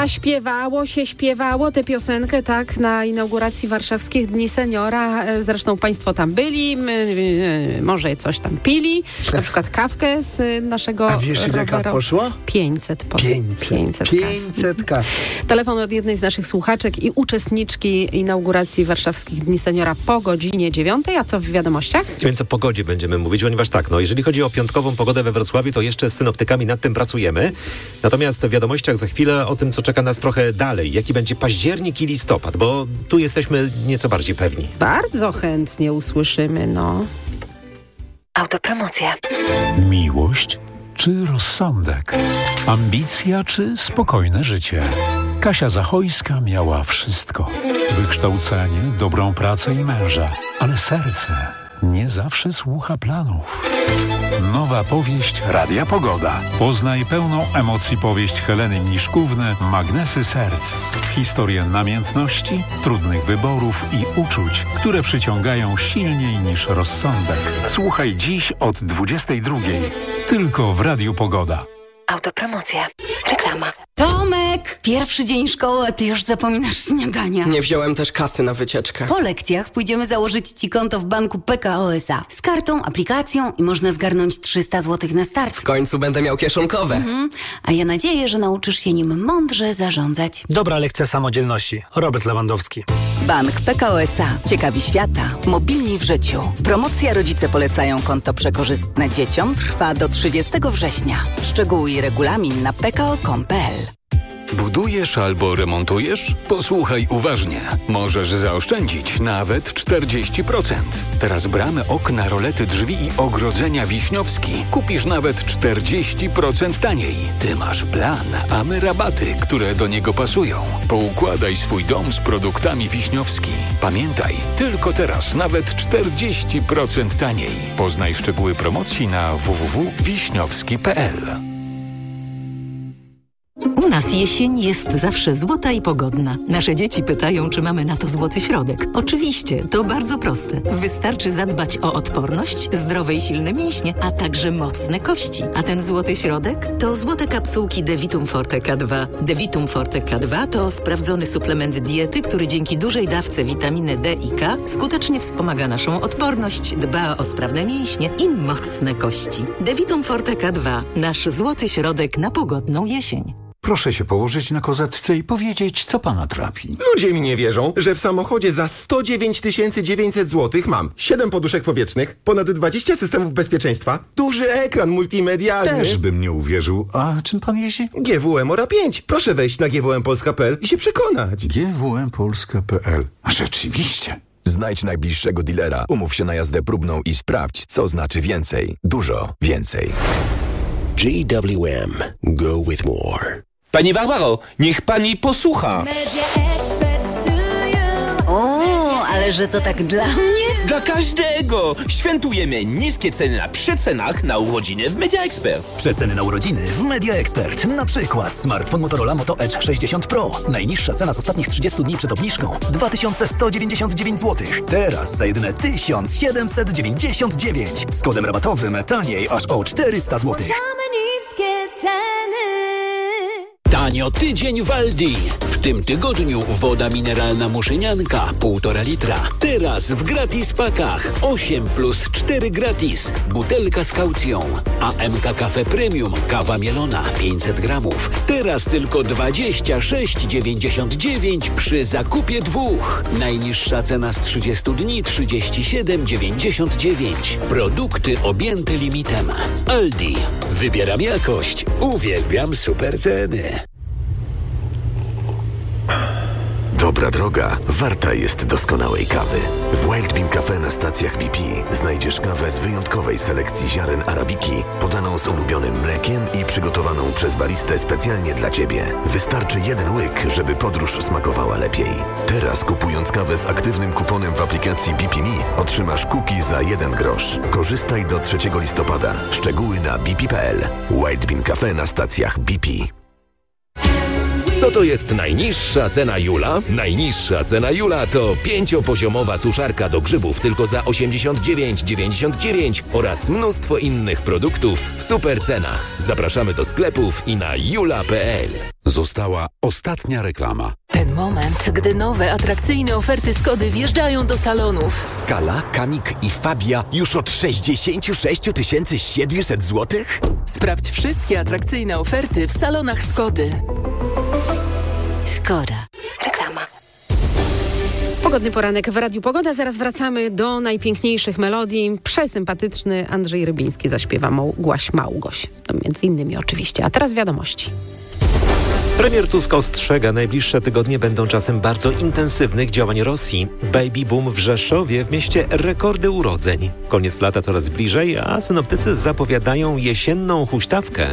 A śpiewało tę piosenkę, tak, na inauguracji Warszawskich Dni Seniora. Zresztą państwo tam byli, może coś tam pili, na przykład kawkę z naszego A wiesz, ile kaw poszło? 500 kaw. Telefon od jednej z naszych słuchaczek i uczestniczki inauguracji Warszawskich Dni Seniora po godzinie 9. A co w wiadomościach? Więc o pogodzie będziemy mówić, ponieważ tak, jeżeli chodzi o piątkową pogodę we Wrocławiu, to jeszcze z synoptykami nad tym pracujemy. Natomiast w wiadomościach za chwilę o tym, co czeka nas trochę dalej. Jaki będzie październik i listopad, bo tu jesteśmy nieco bardziej pewni. Bardzo chętnie usłyszymy, Autopromocja. Miłość czy rozsądek? Ambicja czy spokojne życie? Kasia Zachojska miała wszystko. Wykształcenie, dobrą pracę i męża. Ale serce nie zawsze słucha planów. Nowa powieść Radia Pogoda. Poznaj pełną emocji powieść Heleny Mniszkówny Magnesy Serc. Historię namiętności, trudnych wyborów i uczuć, które przyciągają silniej niż rozsądek. Słuchaj dziś od 22:00. Tylko w Radiu Pogoda. Autopromocja. Reklama. Tomek! Pierwszy dzień szkoły, a ty już zapominasz śniadania. Nie wziąłem też kasy na wycieczkę. Po lekcjach pójdziemy założyć ci konto w banku PKO SA. Z kartą, aplikacją i można zgarnąć 300 zł na start. W końcu będę miał kieszonkowe. A ja nadzieję, że nauczysz się nim mądrze zarządzać. Dobra lekcja samodzielności. Robert Lewandowski. Bank PKO SA. Ciekawi świata. Mobilni w życiu. Promocja Rodzice polecają konto przekorzystne dzieciom trwa do 30 września. Szczegóły i regulamin na pko.com.pl. Budujesz albo remontujesz? Posłuchaj uważnie. Możesz zaoszczędzić nawet 40%. Teraz bramy, okna, rolety, drzwi i ogrodzenia Wiśniowski kupisz nawet 40% taniej. Ty masz plan, a my rabaty, które do niego pasują. Poukładaj swój dom z produktami Wiśniowski. Pamiętaj, tylko teraz nawet 40% taniej. Poznaj szczegóły promocji na www.wiśniowski.pl. U nas jesień jest zawsze złota i pogodna. Nasze dzieci pytają, czy mamy na to złoty środek. Oczywiście, to bardzo proste. Wystarczy zadbać o odporność, zdrowe i silne mięśnie, a także mocne kości. A ten złoty środek to złote kapsułki Devitum Forte K2. Devitum Forte K2 to sprawdzony suplement diety, który dzięki dużej dawce witaminy D i K skutecznie wspomaga naszą odporność, dba o sprawne mięśnie i mocne kości. Devitum Forte K2. Nasz złoty środek na pogodną jesień. Proszę się położyć na kozetce i powiedzieć, co pana trapi. Ludzie mi nie wierzą, że w samochodzie za 109 900 zł mam 7 poduszek powietrznych, ponad 20 systemów bezpieczeństwa, duży ekran multimedialny. Też bym nie uwierzył. A czym pan jeździ? GWM Ora 5. Proszę wejść na gwmpolska.pl i się przekonać. gwmpolska.pl. A rzeczywiście. Znajdź najbliższego dealera, umów się na jazdę próbną i sprawdź, co znaczy więcej. Dużo więcej. GWM. Go with more. Pani Barbaro, niech pani posłucha. O, ale że to tak dla mnie? Dla każdego. Świętujemy niskie ceny na przecenach na urodziny w Media Expert. Przeceny na urodziny w Media Expert. Na przykład smartfon Motorola Moto Edge 60 Pro. Najniższa cena z ostatnich 30 dni przed obniżką 2199 zł. Teraz za jedyne 1799. Z kodem rabatowym taniej aż o 400 zł. Niskie ceny. Tanio tydzień w Aldi. W tym tygodniu woda mineralna Muszynianka 1,5 litra. Teraz w gratis pakach 8 plus 4 gratis. Butelka z kaucją. AMK Cafe Premium kawa mielona 500 gramów. Teraz tylko 26,99 przy zakupie 2. Najniższa cena z 30 dni 37,99. Produkty objęte limitem. Aldi. Wybieram jakość. Uwielbiam super ceny. Dobra droga warta jest doskonałej kawy. W Wild Bean Cafe na stacjach BP znajdziesz kawę z wyjątkowej selekcji ziaren arabiki, podaną z ulubionym mlekiem i przygotowaną przez baristę specjalnie dla Ciebie. Wystarczy jeden łyk, żeby podróż smakowała lepiej. Teraz kupując kawę z aktywnym kuponem w aplikacji BP Me otrzymasz cookie za 1 grosz. Korzystaj do 3 listopada. Szczegóły na bp.pl. Wild Bean Cafe na stacjach BP. Co to jest najniższa cena Jula? Najniższa cena Jula to 5-poziomowa suszarka do grzybów tylko za 89,99 oraz mnóstwo innych produktów w super cenach. Zapraszamy do sklepów i na jula.pl. Została ostatnia reklama. Ten moment, gdy nowe, atrakcyjne oferty Skody wjeżdżają do salonów. Skala, Kamik i Fabia już od 66 700 zł? Sprawdź wszystkie atrakcyjne oferty w salonach Skody. Skoda. Reklama. Pogodny poranek w Radiu Pogoda. Zaraz wracamy do najpiękniejszych melodii. Przesympatyczny Andrzej Rybiński zaśpiewa Głaś Małgoś. No, między innymi oczywiście. A teraz wiadomości. Premier Tusk ostrzega, najbliższe tygodnie będą czasem bardzo intensywnych działań Rosji. Baby boom w Rzeszowie, w mieście rekordy urodzeń. Koniec lata coraz bliżej, a synoptycy zapowiadają jesienną huśtawkę.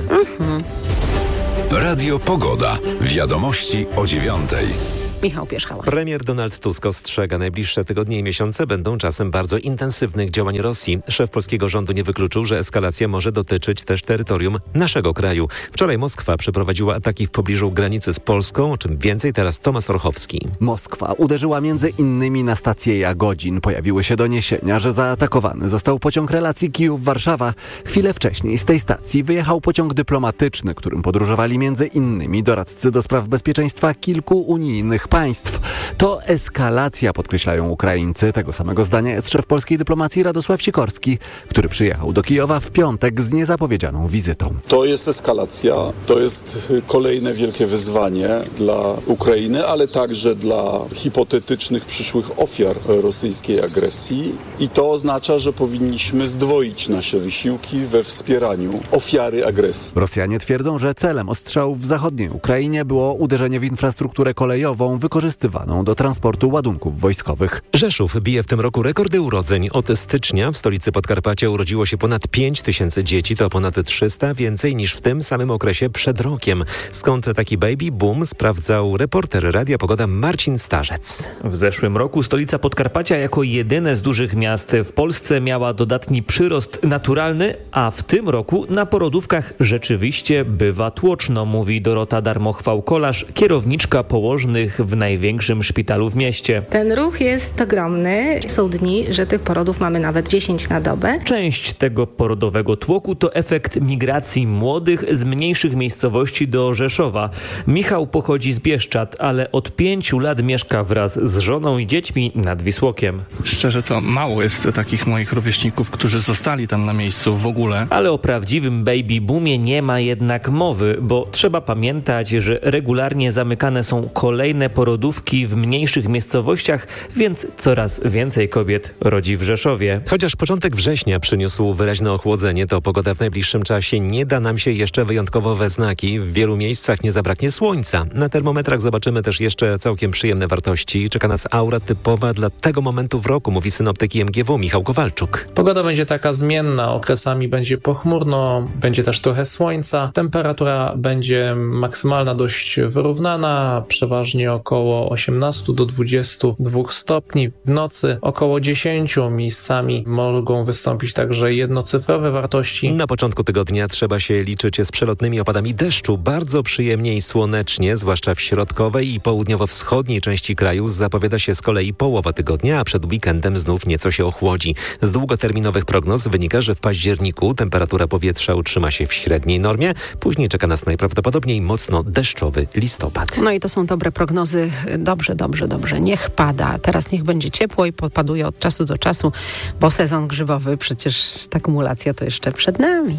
Radio Pogoda. Wiadomości o 9:00. Michał Pierzchała. Premier Donald Tusk ostrzega, najbliższe tygodnie i miesiące będą czasem bardzo intensywnych działań Rosji. Szef polskiego rządu nie wykluczył, że eskalacja może dotyczyć też terytorium naszego kraju. Wczoraj Moskwa przeprowadziła ataki w pobliżu granicy z Polską, o czym więcej teraz Tomasz Orchowski. Moskwa uderzyła między innymi na stację Jagodzin. Pojawiły się doniesienia, że zaatakowany został pociąg relacji Kijów-Warszawa. Chwilę wcześniej z tej stacji wyjechał pociąg dyplomatyczny, którym podróżowali między innymi doradcy do spraw bezpieczeństwa kilku unijnych państw. To eskalacja, podkreślają Ukraińcy. Tego samego zdania jest szef polskiej dyplomacji Radosław Sikorski, który przyjechał do Kijowa w piątek z niezapowiedzianą wizytą. To jest eskalacja, to jest kolejne wielkie wyzwanie dla Ukrainy, ale także dla hipotetycznych przyszłych ofiar rosyjskiej agresji i to oznacza, że powinniśmy zdwoić nasze wysiłki we wspieraniu ofiary agresji. Rosjanie twierdzą, że celem ostrzałów w zachodniej Ukrainie było uderzenie w infrastrukturę kolejową wykorzystywaną do transportu ładunków wojskowych. Rzeszów bije w tym roku rekordy urodzeń. Od stycznia w stolicy Podkarpacia urodziło się ponad 5 000 dzieci, to ponad 300 więcej niż w tym samym okresie przed rokiem. Skąd taki baby boom, sprawdzał reporter Radia Pogoda Marcin Starzec. W zeszłym roku stolica Podkarpacia jako jedyne z dużych miast w Polsce miała dodatni przyrost naturalny, a w tym roku na porodówkach rzeczywiście bywa tłoczno, mówi Dorota Darmochwał-Kolarz, kierowniczka położnych w największym szpitalu w mieście. Ten ruch jest ogromny. Są dni, że tych porodów mamy nawet 10 na dobę. Część tego porodowego tłoku to efekt migracji młodych z mniejszych miejscowości do Rzeszowa. Michał pochodzi z Bieszczad, ale od 5 lat mieszka wraz z żoną i dziećmi nad Wisłokiem. Szczerze to mało jest takich moich rówieśników, którzy zostali tam na miejscu w ogóle. Ale o prawdziwym baby boomie nie ma jednak mowy, bo trzeba pamiętać, że regularnie zamykane są kolejne porodówki w mniejszych miejscowościach, więc coraz więcej kobiet rodzi w Rzeszowie. Chociaż początek września przyniósł wyraźne ochłodzenie, to pogoda w najbliższym czasie nie da nam się jeszcze wyjątkowo we znaki. W wielu miejscach nie zabraknie słońca. Na termometrach zobaczymy też jeszcze całkiem przyjemne wartości. Czeka nas aura typowa dla tego momentu w roku, mówi synoptyk MGW Michał Kowalczuk. Pogoda będzie taka zmienna, okresami będzie pochmurno, będzie też trochę słońca. Temperatura będzie maksymalna dość wyrównana, przeważnie około 18 do 22 stopni. W nocy około 10, miejscami mogą wystąpić także jednocyfrowe wartości. Na początku tygodnia trzeba się liczyć z przelotnymi opadami deszczu. Bardzo przyjemnie i słonecznie, zwłaszcza w środkowej i południowo-wschodniej części kraju zapowiada się z kolei połowa tygodnia, a przed weekendem znów nieco się ochłodzi. Z długoterminowych prognoz wynika, że w październiku temperatura powietrza utrzyma się w średniej normie. Później czeka nas najprawdopodobniej mocno deszczowy listopad. No i to są dobre prognozy. Dobrze. Niech pada. Teraz niech będzie ciepło i podpaduje od czasu do czasu, bo sezon grzybowy, przecież ta kumulacja to jeszcze przed nami.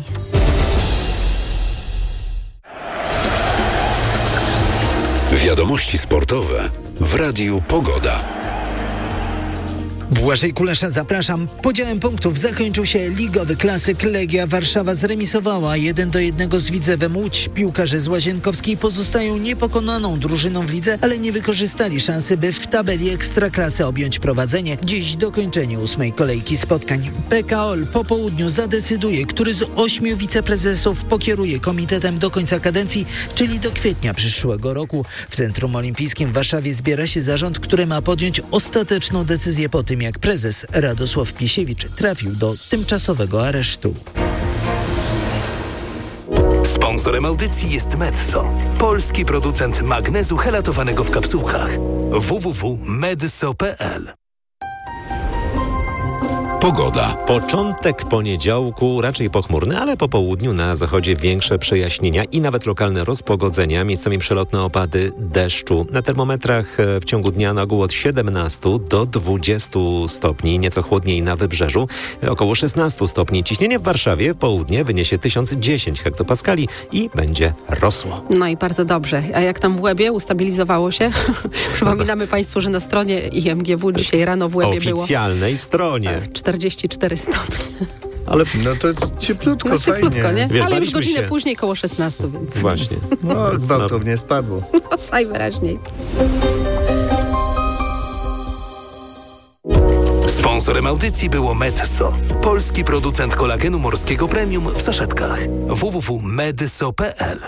Wiadomości sportowe w Radiu Pogoda. Błażej Kulesza, zapraszam. Podziałem punktów zakończył się ligowy klasyk. Legia Warszawa zremisowała 1-1 z Widzewem Łódź. Piłkarze z Łazienkowskiej pozostają niepokonaną drużyną w lidze, ale nie wykorzystali szansy, by w tabeli Ekstraklasy objąć prowadzenie. Dziś dokończenie 8. kolejki spotkań. PKOL po południu zadecyduje, który z 8 wiceprezesów pokieruje komitetem do końca kadencji, czyli do kwietnia przyszłego roku. W Centrum Olimpijskim w Warszawie zbiera się zarząd, który ma podjąć ostateczną decyzję po tym, jak prezes Radosław Piesiewicz trafił do tymczasowego aresztu. Sponsorem audycji jest Medzo, polski producent magnezu helatowanego w kapsułkach. www.medzo.pl. Pogoda. Początek poniedziałku raczej pochmurny, ale po południu na zachodzie większe przejaśnienia i nawet lokalne rozpogodzenia, miejscami przelotne opady deszczu. Na termometrach w ciągu dnia na ogół od 17 do 20 stopni, nieco chłodniej na wybrzeżu, około 16 stopni. Ciśnienie w Warszawie w południe wyniesie 1010 hektopaskali i będzie rosło. No i bardzo dobrze. A jak tam w Łebie ustabilizowało się? Przypominamy Państwu, że na stronie IMGW dzisiaj rano w Łebie było... Oficjalnej stronie. 44 stopnie. Ale no to cieplutko, no, cieplutko, fajnie. nie? Wiesz, ale już godzinę się. Później koło 16, więc... Właśnie. No, gwałtownie spadło. No, najwyraźniej. Sponsorem audycji było Medzo, polski producent kolagenu morskiego premium w saszetkach. www.medzo.pl.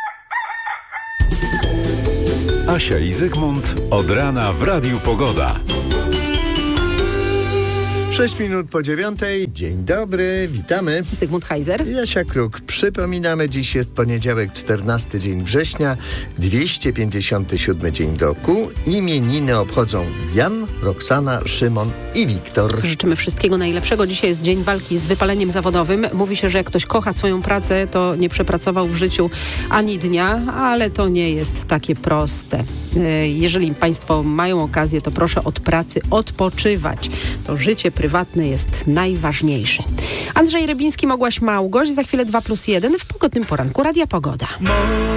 Asia i Zygmunt od rana w Radiu Pogoda. 6 minut po 9:00. Dzień dobry, witamy. Zygmunt Heiser. Jasia Kruk. Przypominamy, dziś jest poniedziałek, 14 dzień września, 257 dzień roku. Imieniny obchodzą Jan, Roxana, Szymon i Wiktor. Życzymy wszystkiego najlepszego. Dzisiaj jest dzień walki z wypaleniem zawodowym. Mówi się, że jak ktoś kocha swoją pracę, to nie przepracował w życiu ani dnia, ale to nie jest takie proste. Jeżeli Państwo mają okazję, to proszę od pracy odpoczywać. To życie prywatne jest najważniejsze. Andrzej Rybiński, Mogłaś Małgoś. Za chwilę 2+1 w pogodnym poranku Radia Pogoda.